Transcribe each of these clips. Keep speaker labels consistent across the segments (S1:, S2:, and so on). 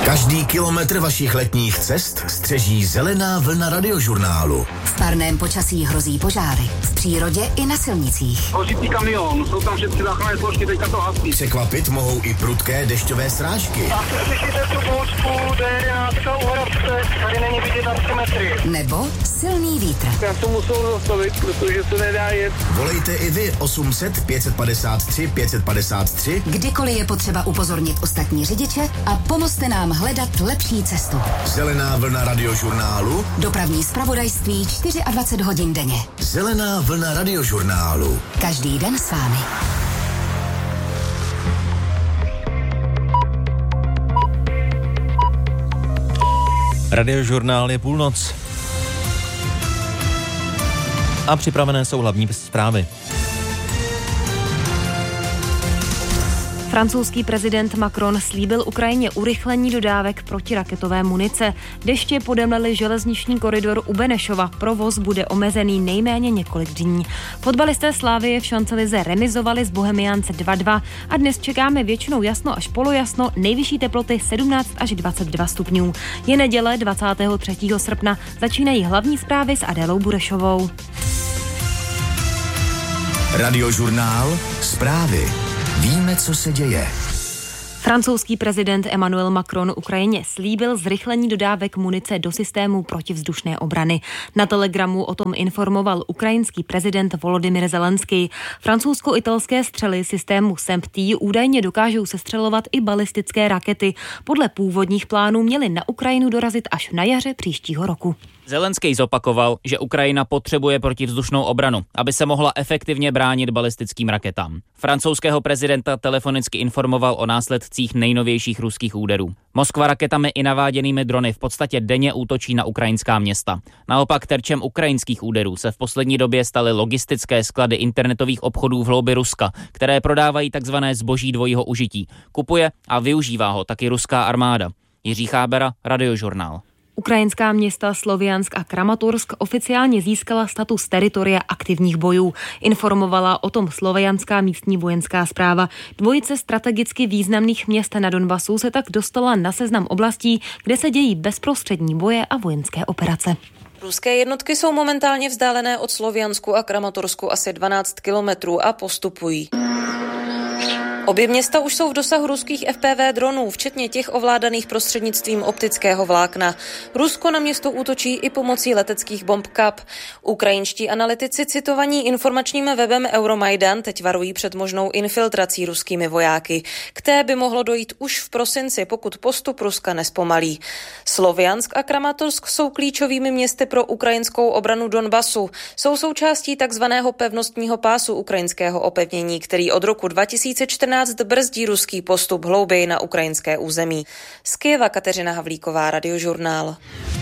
S1: Každý kilometr vašich letních cest střeží zelená vlna Radiožurnálu.
S2: V parném počasí hrozí požáry. V přírodě i na silnicích.
S3: Hořící kamion, jsou tam všechny záchranné složky, teďka to hasí.
S1: Překvapit mohou i prudké dešťové srážky.
S3: A slyšíte tu bouřku, D11 u Hradce, tady není vidět na 3 metry.
S2: Nebo silný vítr.
S3: Já to musel zastavit, protože se nedá jet.
S1: Volejte i vy 800 553 553.
S2: Kdykoliv je potřeba upozornit ostatní řidiče a pomozte nám hledat lepší cestu.
S1: Zelená vlna Radiožurnálu.
S2: Dopravní zpravodajství 24 hodin denně.
S1: Zelená vlna Radiožurnálu.
S2: Každý den s vámi.
S4: Radiožurnál je půlnoc. A připravené jsou hlavní zprávy.
S5: Francouzský prezident Macron slíbil Ukrajině urychlení dodávek protiraketové munice. Deště podemlely železniční koridor u Benešova. Provoz bude omezený nejméně několik dní. Fotbalisté Slavie v šancelize remizovali s Bohemiánce 2-2 a dnes čekáme většinou jasno až polojasno, nejvyšší teploty 17 až 22 stupňů. Je neděle 23. srpna. Začínají hlavní zprávy s Adélou Burešovou.
S1: Radiožurnál. Zprávy. Víme, co se děje.
S5: Francouzský prezident Emmanuel Macron Ukrajině slíbil zrychlení dodávek munice do systému protivzdušné obrany. Na Telegramu o tom informoval ukrajinský prezident Volodymyr Zelenský. Francouzsko-italské střely systému SAMP-T údajně dokážou sestřelovat i balistické rakety. Podle původních plánů měly na Ukrajinu dorazit až na jaře příštího roku.
S6: Zelenský zopakoval, že Ukrajina potřebuje protivzdušnou obranu, aby se mohla efektivně bránit balistickým raketám. Francouzského prezidenta telefonicky informoval o následcích nejnovějších ruských úderů. Moskva raketami i naváděnými drony v podstatě denně útočí na ukrajinská města. Naopak terčem ukrajinských úderů se v poslední době staly logistické sklady internetových obchodů v hloubi Ruska, které prodávají takzvané zboží dvojího užití. Kupuje a využívá ho taky ruská armáda. Jiří Chábera, Radiožurnál.
S5: Ukrajinská města Sloviansk a Kramatorsk oficiálně získala status teritoria aktivních bojů. Informovala o tom slovianská místní vojenská správa. Dvojice strategicky významných měst na Donbasu se tak dostala na seznam oblastí, kde se dějí bezprostřední boje a vojenské operace.
S7: Ruské jednotky jsou momentálně vzdálené od Sloviansku a Kramatorsku asi 12 kilometrů a postupují. Obě města už jsou v dosahu ruských FPV dronů, včetně těch ovládaných prostřednictvím optického vlákna. Rusko na město útočí i pomocí leteckých bomb KAP. Ukrajinští analytici citovaní informačním webem Euromajdan teď varují před možnou infiltrací ruskými vojáky. K té by mohlo dojít už v prosinci, pokud postup Ruska nespomalí. Sloviansk a Kramatorsk jsou klíčovými městy pro ukrajinskou obranu Donbasu. Jsou součástí takzvaného pevnostního pásu ukrajinského opevnění, který od roku 2014 brzdí ruský postup hlouběji na ukrajinské území. Z Kyjeva Kateřina Havlíková, Radiožurnál.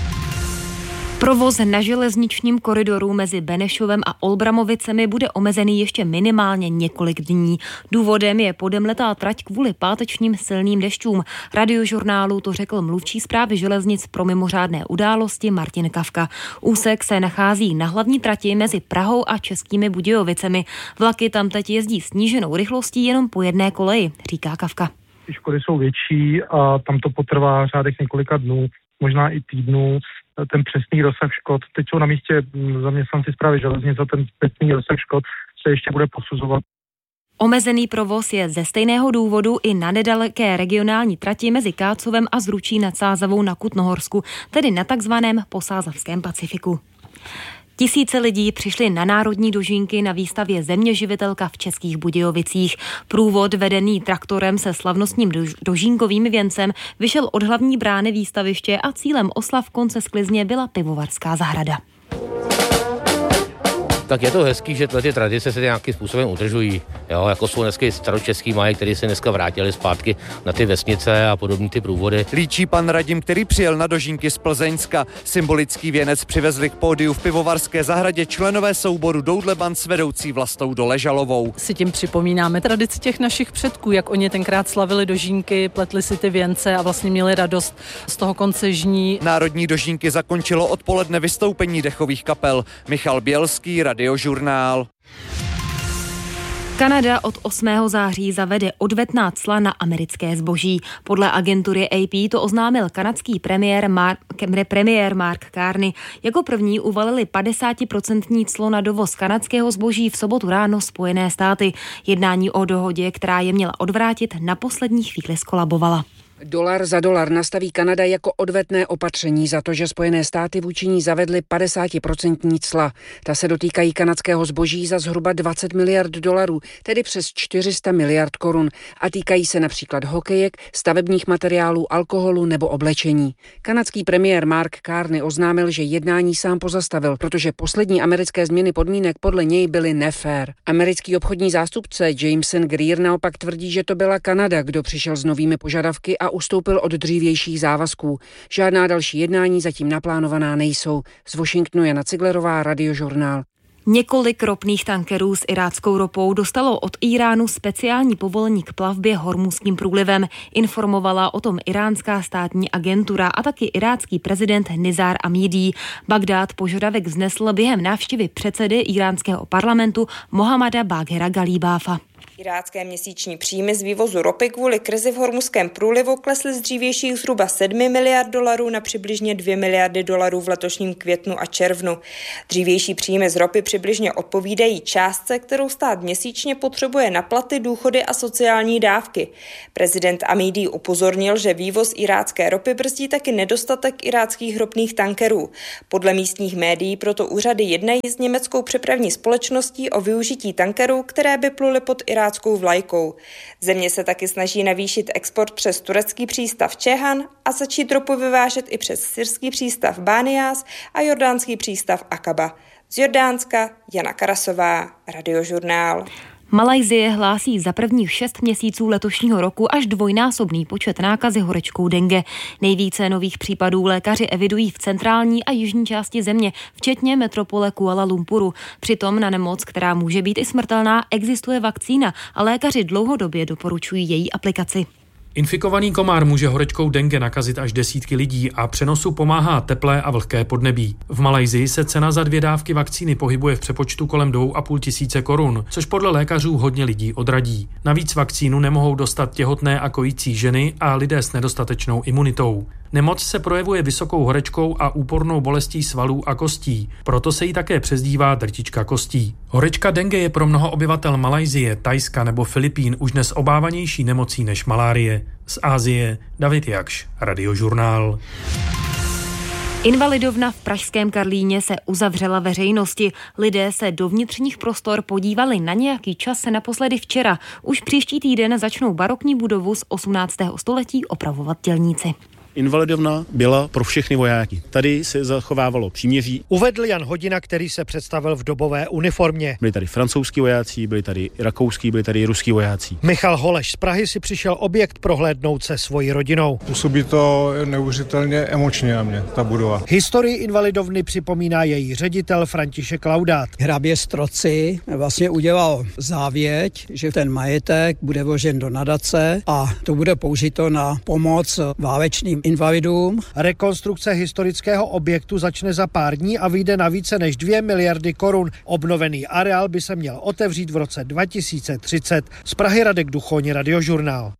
S5: Provoz na železničním koridoru mezi Benešovem a Olbramovicemi bude omezený ještě minimálně několik dní. Důvodem je podemletá trať kvůli pátečním silným dešťům. Radiožurnálu to řekl mluvčí správy železnic pro mimořádné události Martin Kafka. Úsek se nachází na hlavní trati mezi Prahou a Českými Budějovicemi. Vlaky tam teď jezdí sníženou rychlostí jenom po jedné koleji, říká Kafka.
S8: Ty škody jsou větší a tam to potrvá řádek několika dnů, možná i týdnů. Ten přesný rozsah škod, teď jsou na místě zaměstnanci správy železnic a ten přesný rozsah škod se ještě bude posuzovat.
S5: Omezený provoz je ze stejného důvodu i na nedaleké regionální trati mezi Kácovem a Zručí nad Sázavou na Kutnohorsku, tedy na takzvaném posázavském Pacifiku. Tisíce lidí přišli na národní dožínky na výstavě Zeměživitelka v Českých Budějovicích. Průvod vedený traktorem se slavnostním dožínkovým věncem vyšel od hlavní brány výstaviště a cílem oslav konce sklizně byla pivovarská zahrada.
S9: Tak je to hezký, že ty tradice se nějakým způsobem udržují. Jo, jako jsou dneska staročeský mají, který se dneska vrátili zpátky na ty vesnice a podobné ty průvody.
S10: Líčí pan Radim, který přijel na dožínky z Plzeňska. Symbolický věnec přivezli k pódiu v pivovarské zahradě členové souboru Doudleban s vedoucí Vlastou Doležalovou.
S11: Si tím připomínáme tradici těch našich předků, jak oni tenkrát slavili dožínky, pletli si ty věnce a vlastně měli radost z toho konce žní.
S10: Národní dožínky zakončilo odpoledne vystoupení dechových kapel. Michal Bělský, Radiožurnál.
S5: Kanada od 8. září zavede odvetná cla na americké zboží. Podle agentury AP to oznámil kanadský premiér Mark Carney. Jako první uvalili 50% clo na dovoz kanadského zboží v sobotu ráno Spojené státy. Jednání o dohodě, která je měla odvrátit, na poslední chvíli skolabovala.
S12: Dolar za dolar nastaví Kanada jako odvetné opatření za to, že Spojené státy vůči ní zavedly 50% cla. Ta se dotýkají kanadského zboží za zhruba 20 miliard dolarů, tedy přes 400 miliard korun, a týkají se například hokejek, stavebních materiálů, alkoholu nebo oblečení. Kanadský premiér Mark Carney oznámil, že jednání sám pozastavil, protože poslední americké změny podmínek podle něj byly nefér. Americký obchodní zástupce Jameson Greer naopak tvrdí, že to byla Kanada, kdo přišel s novými požadavky a ustoupil od dřívějších závazků. Žádná další jednání zatím naplánovaná nejsou. Z Washingtonu Jana Ciglerová, Radiožurnál.
S5: Několik ropných tankerů s iráckou ropou dostalo od Íránu speciální povolení k plavbě Hormuzským průlivem. Informovala o tom iránská státní agentura a taky irácký prezident Nizar Amidi. Bagdád požadavek vznesl během návštěvy předsedy iránského parlamentu Mohammada Baghera Galibáfa.
S13: Irácké měsíční příjmy z vývozu ropy kvůli krizi v Hormuzském průlivu klesly z dřívějších zhruba 7 miliard dolarů na přibližně 2 miliardy dolarů v letošním květnu a červnu. Dřívější příjmy z ropy přibližně odpovídají částce, kterou stát měsíčně potřebuje na platy, důchody a sociální dávky. Prezident Amidi upozornil, že vývoz irácké ropy brzdí taky nedostatek iráckých ropných tankerů. Podle místních médií proto úřady jednají s německou přepravní společností o využití tankerů, které by pluly pod iráckou vlajkou. Země se taky snaží navýšit export přes turecký přístav Čehan a začít ropu vyvážet i přes syrský přístav Bániás a jordánský přístav Akaba. Z Jordánska Jana Karasová, Radiožurnál.
S5: Malajsie hlásí za prvních 6 měsíců letošního roku až dvojnásobný počet nákazy horečkou dengue. Nejvíce nových případů lékaři evidují v centrální a jižní části země, včetně metropole Kuala Lumpuru. Přitom na nemoc, která může být i smrtelná, existuje vakcína a lékaři dlouhodobě doporučují její aplikaci.
S14: Infikovaný komár může horečkou dengue nakazit až desítky lidí a přenosu pomáhá teplé a vlhké podnebí. V Malajsii se cena za 2 dávky vakcíny pohybuje v přepočtu kolem 2,5 tisíce korun, což podle lékařů hodně lidí odradí. Navíc vakcínu nemohou dostat těhotné a kojící ženy a lidé s nedostatečnou imunitou. Nemoc se projevuje vysokou horečkou a úpornou bolestí svalů a kostí, proto se jí také přezdívá drtička kostí. Horečka dengue je pro mnoho obyvatel Malajsie, Thajska nebo Filipín už dnes obávanější nemocí než malárie. Z Asie David Jakš, Radiožurnál.
S5: Invalidovna v pražském Karlíně se uzavřela veřejnosti. Lidé se do vnitřních prostor podívali na nějaký čas se naposledy včera. Už příští týden začnou barokní budovu z 18. století opravovat dělníci.
S15: Invalidovna byla pro všechny vojáky. Tady se zachovávalo příměří.
S16: Uvedl Jan Hodina, který se představil v dobové uniformě.
S15: Byli tady francouzský vojáci, byli tady rakouský, byli tady ruský vojáci.
S16: Michal Holeš z Prahy si přišel objekt prohlédnout se svojí rodinou.
S17: Působí to neuvěřitelně emočně na mě, ta budova.
S16: Historii Invalidovny připomíná její ředitel František Laudát.
S18: Hrabě Stroci vlastně udělal závěť, že ten majetek bude vložen do nadace a to bude použito na pomoc válečným invalidům.
S16: Rekonstrukce historického objektu začne za pár dní a vyjde na více než 2 miliardy korun. Obnovený areál by se měl otevřít v roce 2030. Z Prahy Radek Duchoň, Radiožurnál.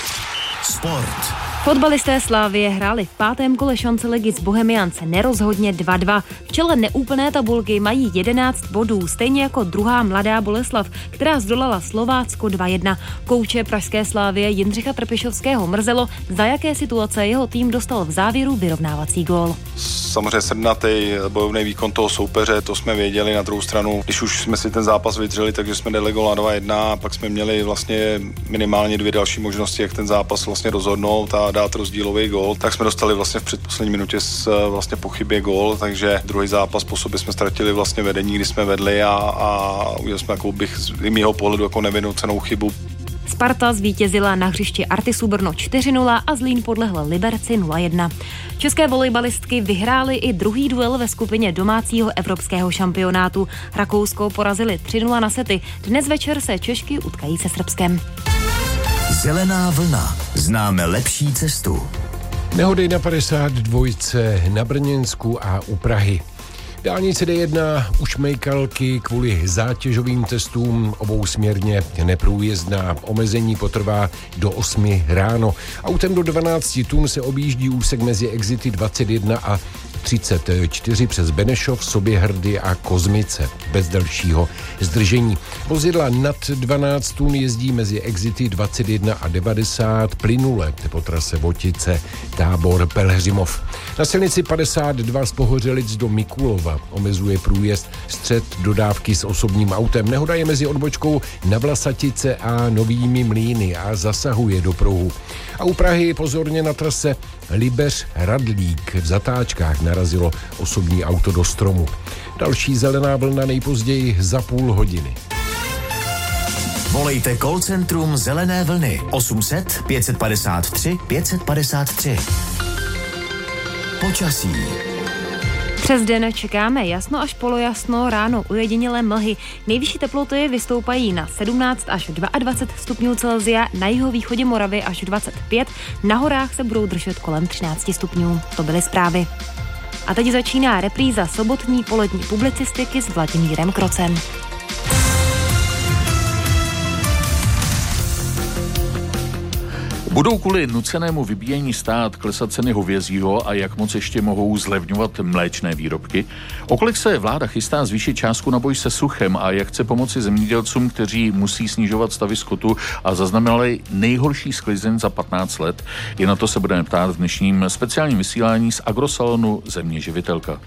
S1: Sport.
S5: Fotbalisté Slavie hráli v 5. kole šance ligy s Bohemians nerozhodně 2-2. V čele neúplné tabulky mají 11 bodů, stejně jako druhá Mladá Boleslav, která zdolala Slovácko 2-1. Kouče pražské Slavie Jindřicha Trpišovského mrzelo, za jaké situace jeho tým dostal v závěru vyrovnávací gól.
S19: Samozřejmě srdnatý bojovný výkon toho soupeře, to jsme věděli. Na druhou stranu, když už jsme si ten zápas vydřeli, takže jsme dali gól na 2-1 a pak jsme měli vlastně minimálně 2 další možnosti, jak ten zápas vlastně rozhodnout a dát rozdílový gól. Tak jsme dostali vlastně v předposlední minutě vlastně po chybě gól, takže druhý zápas po sobě jsme ztratili vlastně vedení, kdy jsme vedli a udělali jsme jako bych z mýho pohledu jako nevinoucenou chybu.
S5: Sparta zvítězila na hřišti Artisu Brno 4-0 a Zlín podlehl Liberci 0-1. České volejbalistky vyhrály i druhý duel ve skupině domácího evropského šampionátu. Rakousko porazili 3-0 na sety. Dnes večer se Češky utkají se Srbskem.
S1: Zelená vlna. Známe lepší cestu.
S20: Nehody na 52 na Brněnsku a u Prahy. Dálnice D1 u Šmejkalky kvůli zátěžovým testům obousměrně neprůjezdná. Omezení potrvá do 8 ráno. Autem do 12 tun se objíždí úsek mezi exity 21 a 34 přes Benešov, Soběhrdy a Kozmice bez dalšího zdržení. Vozidla nad 12 tun jezdí mezi exity 21 a 90 plynule po trase Votice, Tábor, Pelhřimov. Na silnici 52 z Pohořelic do Mikulova omezuje průjezd střed dodávky s osobním autem. Nehoda je mezi odbočkou na Vlasatice a Novými Mlýny a zasahuje do pruhu. A u Prahy pozorně na trase Libeř-Radlík v zatáčkách narazilo osobní auto do stromu. Další zelená vlna nejpozději za půl hodiny.
S1: Volejte call centrum Zelené vlny 800 553 553. Počasí.
S5: Přes den čekáme jasno až polojasno, ráno ujedinělé mlhy. Nejvyšší teploty vystoupají na 17 až 22 stupňů Celsia, na jihovýchodě Moravy až 25, na horách se budou držet kolem 13 stupňů. To byly zprávy. A teď začíná repríza sobotní polední publicistiky s Vladimírem Krocem.
S21: Budou kvůli nucenému vybíjení stát klesat ceny hovězího a jak moc ještě mohou zlevňovat mléčné výrobky? O kolik se vláda chystá zvýšit částku na boj se suchem a jak chce pomoci zemědělcům, kteří musí snižovat stavy skotu a zaznamenali nejhorší sklizeň za 15 let? I na to se budeme ptát v dnešním speciálním vysílání z agrosalonu Země živitelka.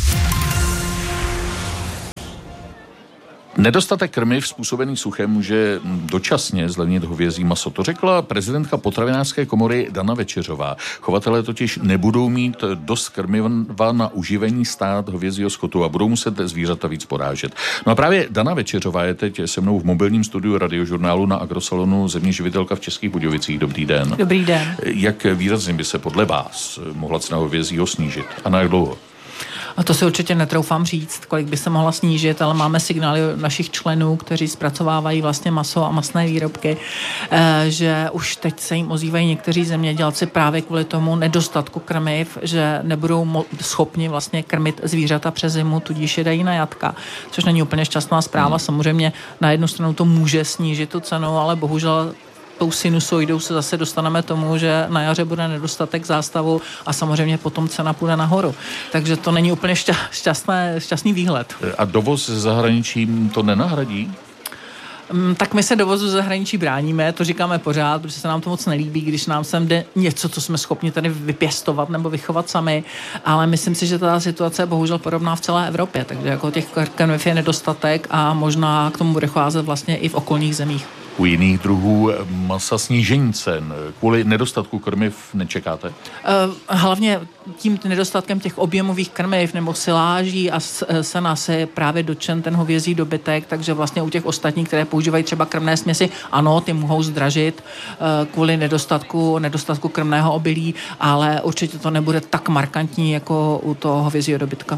S21: Nedostatek krmiv způsobený suchem může dočasně zlevnit hovězí maso. To řekla prezidentka potravinářské komory Dana Večeřová. Chovatelé totiž nebudou mít dost krmiva na uživení stát hovězího skotu a budou muset zvířata víc porážet. No a právě Dana Večeřová je teď se mnou v mobilním studiu Radiožurnálu na agrosalonu Země živitelka v Českých Budějovicích. Dobrý den.
S22: Dobrý den.
S21: Jak výrazně by se podle vás mohla cena hovězího snížit a na jak dlouho?
S22: A to si určitě netroufám říct, kolik by se mohla snížit, ale máme signály našich členů, kteří zpracovávají vlastně maso a masné výrobky, že už teď se jim ozývají někteří zemědělci právě kvůli tomu nedostatku krmiv, že nebudou schopni vlastně krmit zvířata přes zimu, tudíž je dají na jatka, což není úplně šťastná zpráva. Samozřejmě na jednu stranu to může snížit tu cenu, ale bohužel tou sinusoidou se zase dostaneme tomu, že na jaře bude nedostatek zástavu a samozřejmě potom cena půjde nahoru. Takže to není úplně šťastný výhled.
S21: A dovoz ze zahraničí to nenahradí?
S22: Tak my se dovozu zahraničí bráníme, to říkáme pořád, protože se nám to moc nelíbí, když nám sem jde něco, co jsme schopni tady vypěstovat nebo vychovat sami, ale myslím si, že ta situace je bohužel podobná v celé Evropě, takže jako těch krmiv je nedostatek a možná k tomu bude cházet vlastně i v okolních zemích.
S21: U jiných druhů masa snížení cen kvůli nedostatku krmiv nečekáte?
S22: Hlavně tím nedostatkem těch objemových krmiv nebo siláží a sena se právě dotčen ten hovězí dobytek, takže vlastně u těch ostatních, které používají třeba krmné směsi, ano, ty mohou zdražit kvůli nedostatku krmného obilí, ale určitě to nebude tak markantní jako u toho hovězího dobytka.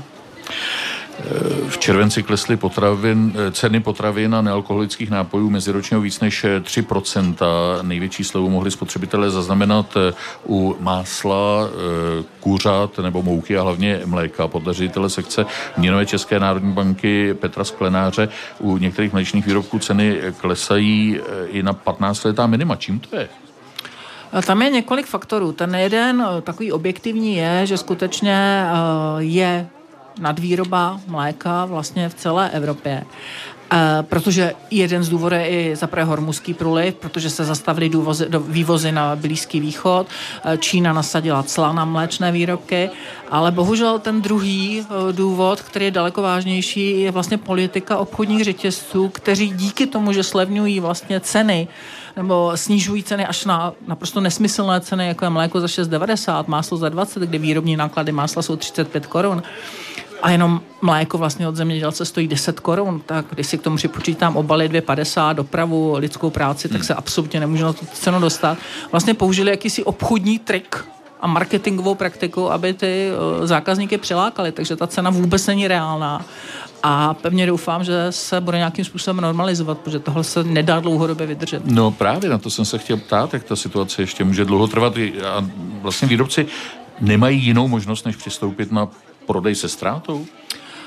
S21: V červenci klesly ceny potravin a nealkoholických nápojů meziročně víc než 3%. Největší slevu mohli spotřebitelé zaznamenat u másla, kuřat nebo mouky a hlavně mléka. Podle ředitele sekce měnové České národní banky Petra Sklenáře u některých mléčných výrobků ceny klesají i na 15letá minima. Čím to je?
S22: Tam je několik faktorů. Ten jeden takový objektivní je, že skutečně je nadvýroba mléka vlastně v celé Evropě. Protože jeden z důvodů je i zaprvé hormuzský průliv, protože se zastavily vývozy na Blízký východ, Čína nasadila cla na mléčné výrobky, ale bohužel ten druhý důvod, který je daleko vážnější, je vlastně politika obchodních řetězců, kteří díky tomu, že slevňují vlastně ceny nebo snižují ceny až na naprosto nesmyslné ceny, jako je mléko za 6,90, máslo za 20, kde výrobní náklady másla jsou 35 korun. A jenom mléko vlastně od zemědělce stojí 10 korun, tak když si k tomu připočítám obaly 2,50, dopravu, lidskou práci, tak se absolutně nemůže na tu cenu dostat. Vlastně použili jakýsi obchodní trik a marketingovou praktiku, aby ty zákazníky přilákali, takže ta cena vůbec není reálná. A pevně doufám, že se bude nějakým způsobem normalizovat, protože tohle se nedá dlouhodobě vydržet.
S21: No právě na to jsem se chtěl ptát, jak ta situace ještě může dlouho trvat. A vlastně výrobci nemají jinou možnost, než přistoupit na prodej se ztrátou?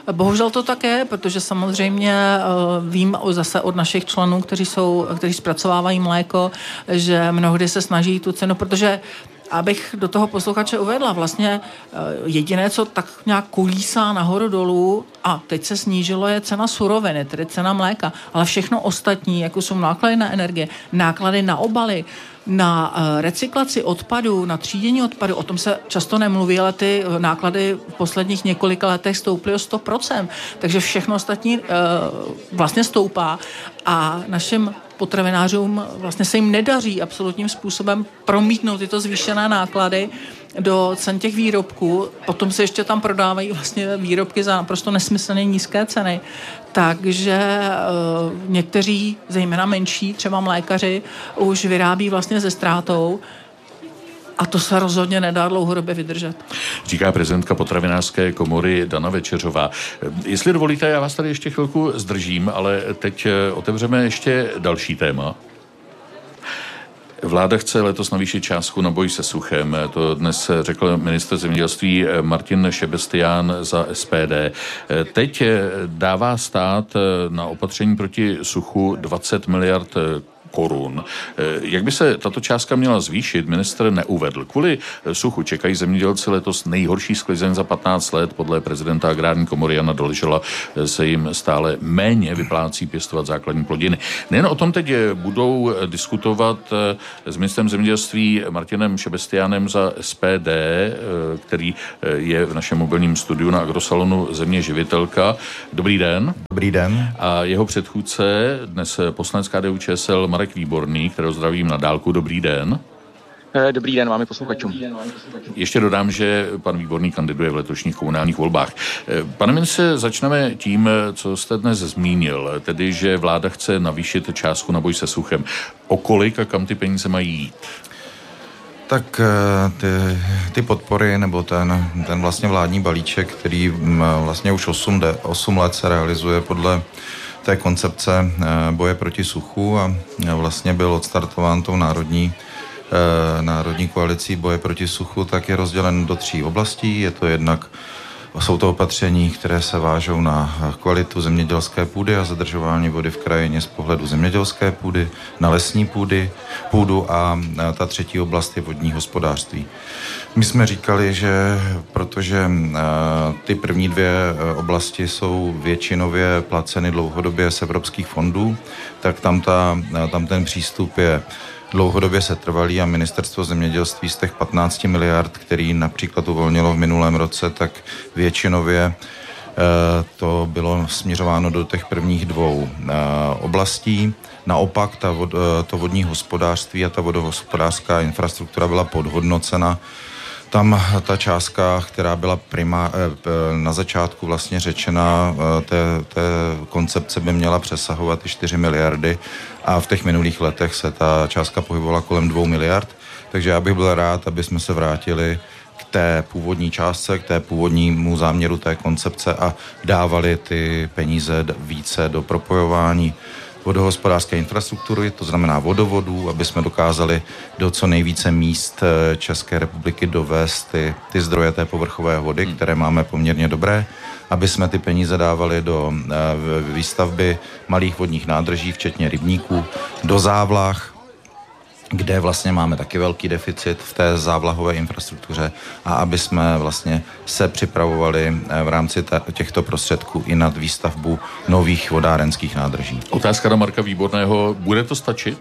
S22: Bohužel to také, protože samozřejmě vím zase od našich členů, kteří zpracovávají mléko, že mnohdy se snaží tu cenu, protože abych do toho posluchače uvedla, vlastně jediné, co tak nějak kulísá nahoru dolů a teď se snížilo, je cena suroviny, tedy cena mléka, ale všechno ostatní, jako jsou náklady na energie, náklady na obaly, na recyklaci odpadů, na třídění odpadů, o tom se často nemluví, ale ty náklady v posledních několika letech stouply o 100%, takže všechno ostatní vlastně stoupá a našim potravinářům vlastně se jim nedaří absolutním způsobem promítnout tyto zvýšené náklady do cen těch výrobků. Potom se ještě tam prodávají vlastně výrobky za naprosto nesmyslně nízké ceny. Takže někteří, zejména menší, třeba mlékaři, už vyrábí vlastně se ztrátou. A to se rozhodně nedá dlouhodobě vydržet.
S21: Říká prezidentka potravinářské komory Dana Večeřová. Jestli dovolíte, já vás tady ještě chvilku zdržím, ale teď otevřeme ještě další téma. Vláda chce letos navýšit částku na boj se suchem. To dnes řekl ministr zemědělství Martin Šebestián za SPD. Teď dává stát na opatření proti suchu 20 miliard korun. Jak by se tato částka měla zvýšit, ministr neuvedl. Kvůli suchu čekají zemědělci letos nejhorší sklizeň za 15 let. Podle prezidenta agrární komory Jana Doležala se jim stále méně vyplácí pěstovat základní plodiny. Nejen o tom teď budou diskutovat s ministrem zemědělství Martinem Šebestiánem za SPD, který je v našem mobilním studiu na Agrosalonu Země živitelka. Dobrý den.
S2: Dobrý den.
S21: A jeho předchůdce, dnes poslanec KDU-ČSL Marek Výborný, kterého zdravím na dálku. Dobrý den.
S3: Dobrý den vám i posluchačům.
S21: Ještě dodám, že pan Výborný kandiduje v letošních komunálních volbách. Pane ministře, začneme tím, co jste dnes zmínil, tedy, že vláda chce navýšit částku na boj se suchem. O kolik a kam ty peníze mají jít?
S2: Tak ty podpory, nebo ten vlastně vládní balíček, který vlastně už 8 let se realizuje podle té koncepce boje proti suchu a vlastně byl odstartován tou národní koalicí boje proti suchu, tak je rozdělen do 3 oblastí. Jsou to opatření, které se vážou na kvalitu zemědělské půdy a zadržování vody v krajině z pohledu zemědělské půdy, na lesní půdu a ta 3. oblast je vodní hospodářství. My jsme říkali, že protože ty první 2 oblasti jsou většinově placeny dlouhodobě z evropských fondů, tak tam ten přístup je dlouhodobě setrvalý a ministerstvo zemědělství z těch 15 miliard, který například uvolnilo v minulém roce, tak většinově to bylo směřováno do těch prvních 2 oblastí. Naopak to vodní hospodářství a ta vodohospodářská infrastruktura byla podhodnocena. Tam ta částka, která byla na začátku vlastně řečena, té koncepce by měla přesahovat i 4 miliardy a v těch minulých letech se ta částka pohybovala kolem 2 miliard, takže já bych byl rád, aby jsme se vrátili k té původní částce, k té původnímu záměru té koncepce a dávali ty peníze více do propojování vodohospodářské infrastruktury, to znamená vodovodů, aby jsme dokázali do co nejvíce míst České republiky dovést ty zdroje té povrchové vody, které máme poměrně dobré, aby jsme ty peníze dávali do výstavby malých vodních nádrží, včetně rybníků, do závlah, kde vlastně máme taky velký deficit v té závlahové infrastruktuře a aby jsme vlastně se připravovali v rámci těchto prostředků i nad výstavbu nových vodárenských nádrží.
S21: Otázka na Marka Výborného. Bude to stačit?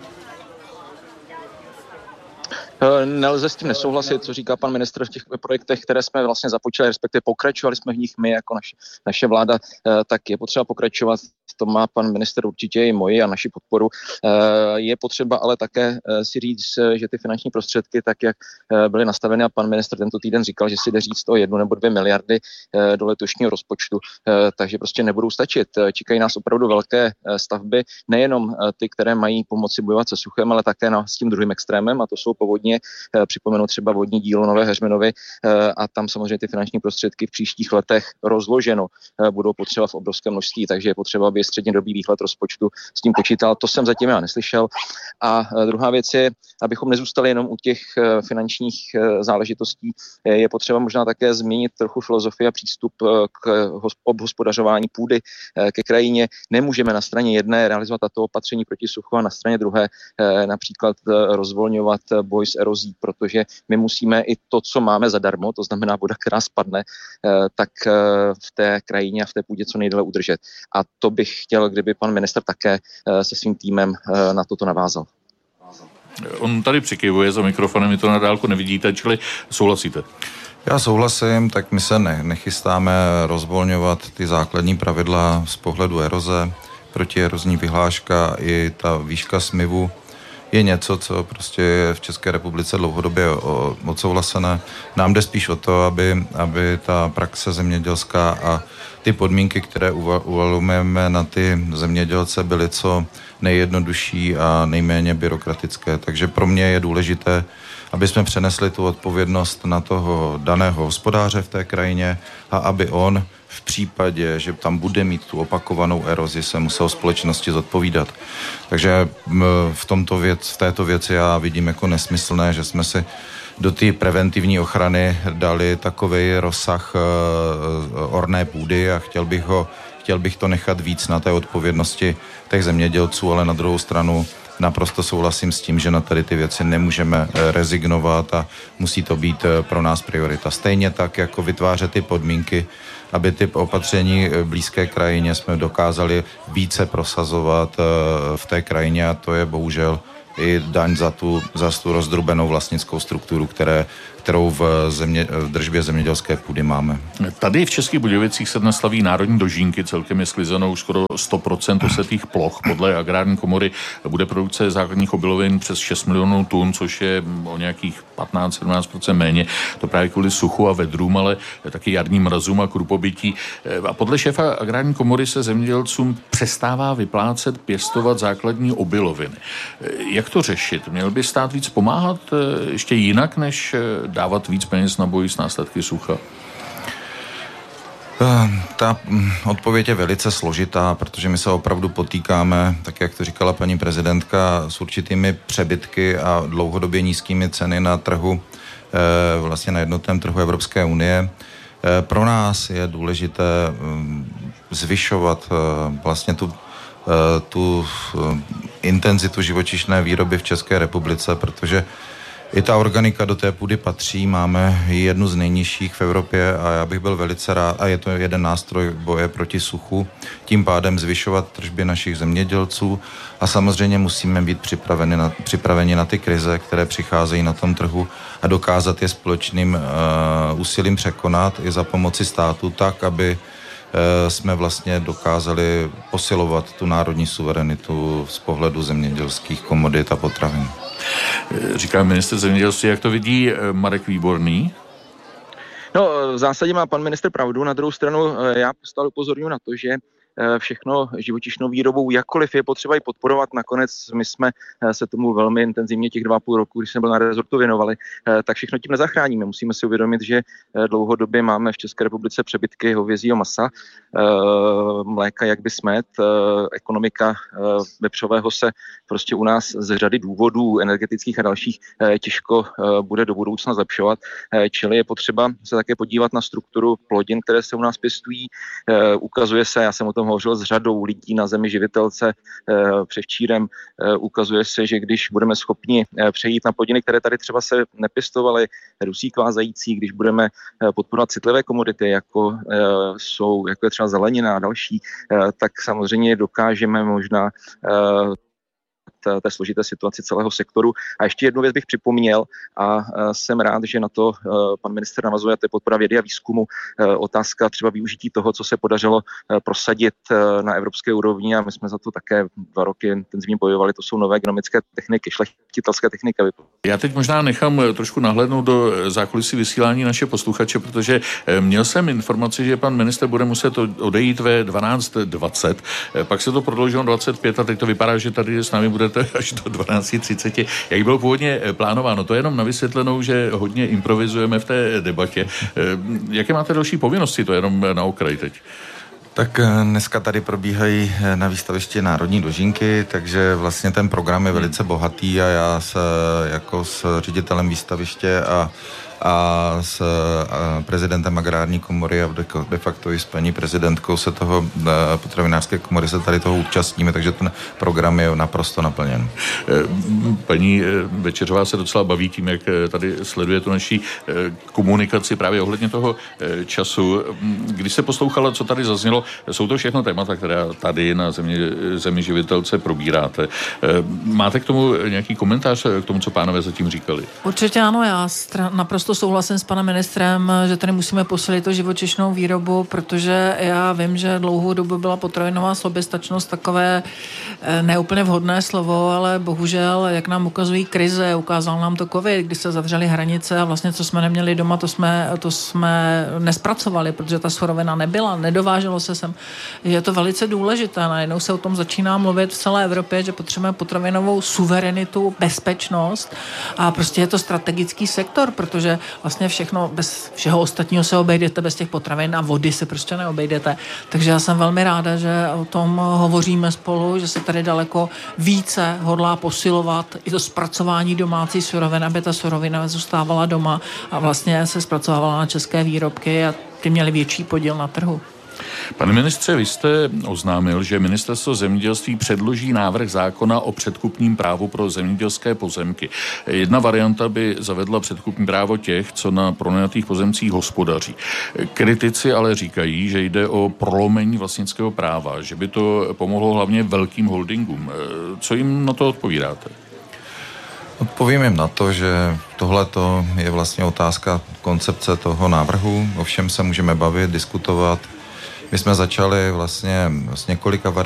S3: Nelze s tím nesouhlasit, co říká pan ministr v těch projektech, které jsme vlastně započali, respektive pokračovali jsme v nich my jako naše vláda, tak je potřeba pokračovat. To má pan ministr určitě i moji a naši podporu. Je potřeba ale také si říct, že ty finanční prostředky, tak jak byly nastaveny a pan ministr tento týden říkal, že si jde říct o 1 nebo 2 miliardy do letošního rozpočtu, takže prostě nebudou stačit. Čekají nás opravdu velké stavby, nejenom ty, které mají pomoci bojovat se suchem, ale také s tím druhým extrémem, a to jsou povodně. Připomenu třeba vodní dílo Nové Heřminovy a tam samozřejmě ty finanční prostředky v příštích letech rozloženo budou potřeba v obrovském množství, takže je potřeba, aby aby střednědobý výhled rozpočtu s tím počítal. To jsem zatím já neslyšel. A druhá věc je, abychom nezůstali jenom u těch finančních záležitostí, je potřeba možná také změnit trochu filozofii a přístup k obhospodařování půdy ke krajině. Nemůžeme na straně jedné realizovat tato opatření proti suchu a na straně druhé například rozvolňovat boj s erozí, protože my musíme i to, co máme zadarmo, to znamená voda, která spadne, tak v té krajině a v té půdě co nejdéle udržet. A to bych chtěl, kdyby pan ministr také se svým týmem na toto navázal.
S21: On tady přikyvuje za mikrofonem, my to na dálku nevidíte, čili souhlasíte?
S2: Já souhlasím, tak my se nechystáme rozvolňovat ty základní pravidla z pohledu eroze, protierozní vyhláška i ta výška smyvu je něco, co prostě je v České republice dlouhodobě odsouhlasené. Nám jde spíš o to, aby ta praxe zemědělská a ty podmínky, které uvalujeme na ty zemědělce, byly co nejjednodušší a nejméně byrokratické. Takže pro mě je důležité, aby jsme přenesli tu odpovědnost na toho daného hospodáře v té krajině a aby on v případě, že tam bude mít tu opakovanou erozi, se musel společnosti zodpovídat. Takže v této věci já vidím jako nesmyslné, že jsme si do té preventivní ochrany dali takovej rozsah orné půdy a chtěl bych to nechat víc na té odpovědnosti těch zemědělců, ale na druhou stranu naprosto souhlasím s tím, že na tady ty věci nemůžeme rezignovat a musí to být pro nás priorita. Stejně tak, jako vytvářet ty podmínky, aby ty opatření blízké krajině jsme dokázali více prosazovat v té krajině a to je bohužel i daň za tu rozdrubenou vlastnickou strukturu, kterou v držbě zemědělské půdy máme.
S21: Tady v Českých Budějovicích se dnes slaví národní dožínky, celkem je sklizeno už skoro 100% osetých ploch. Podle Agrární komory bude produkce základních obilovin přes 6 milionů tun, což je o nějakých 15-17% méně. To právě kvůli suchu a vedrům, ale taky jarním mrazům a krupobytí. A podle šéfa Agrární komory se zemědělcům přestává vyplácet pěstovat základní obiloviny. Jak to řešit? Měl by stát víc pomáhat ještě jinak, než dávat víc peněz na boj s následky sucha?
S2: Ta odpověď je velice složitá, protože my se opravdu potýkáme, tak jak to říkala paní prezidentka, s určitými přebytky a dlouhodobě nízkými ceny na trhu, vlastně na jednotném trhu Evropské unie. Pro nás je důležité zvyšovat vlastně tu intenzitu živočišné výroby v České republice, protože i ta organika do té půdy patří, máme jednu z nejnižších v Evropě a já bych byl velice rád, a je to jeden nástroj boje proti suchu, tím pádem zvyšovat tržby našich zemědělců a samozřejmě musíme být připraveni na ty krize, které přicházejí na tom trhu a dokázat je společným úsilím překonat i za pomoci státu tak, aby jsme vlastně dokázali posilovat tu národní suverenitu z pohledu zemědělských komodit a potravin.
S21: Říká ministr zemědělství, jak to vidí Marek Výborný?
S3: No, v zásadě má pan ministr pravdu, na druhou stranu já stále upozorňuji na to, že všechno živočišnou výrobou, jakkoliv je potřeba i podporovat. Nakonec my jsme se tomu velmi intenzivně těch 2,5 roku, když jsme byl na rezortu věnovali, tak všechno tím nezachráníme. Musíme si uvědomit, že dlouhodobě máme v České republice přebytky hovězího masa, mléka jak by smet, ekonomika vepřového se prostě u nás z řady důvodů energetických a dalších těžko bude do budoucna zlepšovat. Čili je potřeba se také podívat na strukturu plodin, které se u nás pěstují. Ukazuje se, já jsem o tom hovořil s řadou lidí na zemi živitelce převčírem, ukazuje se, že když budeme schopni přejít na plodiny, které tady třeba se nepěstovaly, dusík vázající, když budeme podporovat citlivé komodity, jako je třeba zelenina a další, tak samozřejmě dokážeme možná té složité situaci celého sektoru. A ještě jednu věc bych připomněl a jsem rád, že na to pan ministr navazuje, to je podpora vědy a výzkumu. Otázka třeba využití toho, co se podařilo prosadit na evropské úrovni a my jsme za to také 2 roky intenzivně bojovali, to jsou nové genomické techniky, šlechtitelské techniky.
S21: Já teď možná nechám trošku nahlédnout do zákulisí vysílání naše posluchače, protože měl jsem informaci, že pan ministr bude muset odejít ve 12:20, pak se to prodloužilo 25 a teď to vypadá, že tady s námi budete až do 12:30, jak bylo původně plánováno. To je jenom na vysvětlenou, že hodně improvizujeme v té debatě. Jaké máte další povinnosti? To je jenom na okraj teď.
S2: Tak dneska tady probíhají na výstavišti Národní dožínky, takže vlastně ten program je velice bohatý a já se jako s ředitelem výstaviště a s prezidentem Agrární komory a de facto i s paní prezidentkou se toho potravinářské komory se tady toho účastníme, takže ten program je naprosto naplněn.
S21: Paní Večeřová se docela baví tím, jak tady sleduje tu naší komunikaci právě ohledně toho času. Když se poslouchala, co tady zaznělo, jsou to všechno témata, která tady na Zemi živitelce probíráte. Máte k tomu nějaký komentář k tomu, co pánové zatím říkali?
S22: Určitě ano, já naprosto souhlasím s panem ministrem, že tady musíme posilit to živočišnou výrobu, protože já vím, že dlouhou dobu byla potravinová soběstačnost takové neúplně vhodné slovo, ale bohužel, jak nám ukazují krize, ukázal nám to covid, kdy se zavřely hranice a vlastně co jsme neměli doma, to jsme nespracovali, protože ta surovina nebyla, nedováželo se sem. Je to velice důležité, najednou se o tom začíná mluvit v celé Evropě, že potřebujeme potravinovou suverenitu, bezpečnost a prostě je to strategický sektor, protože vlastně všechno, bez všeho ostatního se obejdete, bez těch potravin a vody se prostě neobejdete. Takže já jsem velmi ráda, že o tom hovoříme spolu, že se tady daleko více hodlá posilovat i to zpracování domácí surovin, aby ta surovina zůstávala doma a vlastně se zpracovávala na české výrobky a ty měly větší podíl na trhu.
S21: Pane ministře, vy jste oznámil, že Ministerstvo zemědělství předloží návrh zákona o předkupním právu pro zemědělské pozemky. Jedna varianta by zavedla předkupní právo těch, co na pronajatých pozemcích hospodaří. Kritici ale říkají, že jde o prolomení vlastnického práva, že by to pomohlo hlavně velkým holdingům. Co jim na to odpovídáte?
S2: Odpovím jim na to, že tohleto je vlastně otázka koncepce toho návrhu, o všem se můžeme bavit, diskutovat. My jsme začali vlastně s několika variantami